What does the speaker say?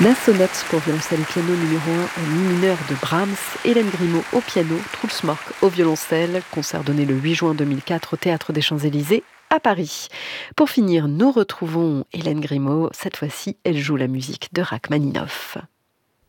La sonate pour violoncelle et piano numéro 1 en mi mineur de Brahms, Hélène Grimaud au piano, Truls Mork au violoncelle, concert donné le 8 juin 2004 au Théâtre des Champs-Élysées à Paris. Pour finir, nous retrouvons Hélène Grimaud. Cette fois-ci, elle joue la musique de Rachmaninoff.